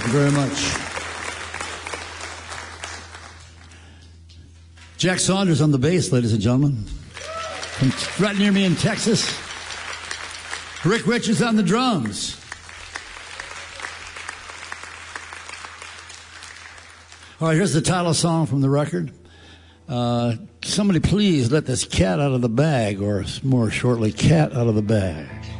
you very much. Jack Saunders on the bass, ladies and gentlemen. From right near me in Texas. Rick Richards on the drums. All right, here's the title song from the record. Somebody please let this cat out of the bag, or more shortly, cat out of the bag.